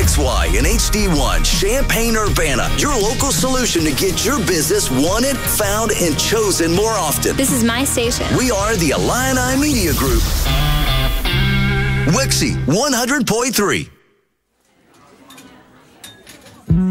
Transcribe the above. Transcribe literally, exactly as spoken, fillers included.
X Y and H D one, Champaign-Urbana, your local solution to get your business wanted, found, and chosen more often. This is my station. We are the Illini Media Group. Wixie one hundred point three.